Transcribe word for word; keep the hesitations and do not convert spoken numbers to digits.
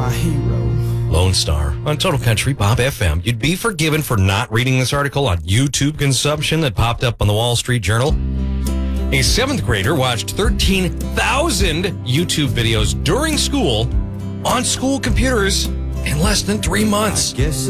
my hero. Lone Star on Total Country Pop F M. You'd be forgiven for not reading this article on YouTube consumption that popped up on the Wall Street Journal. A seventh grader watched thirteen thousand YouTube videos during school on school computers in less than three months. I guess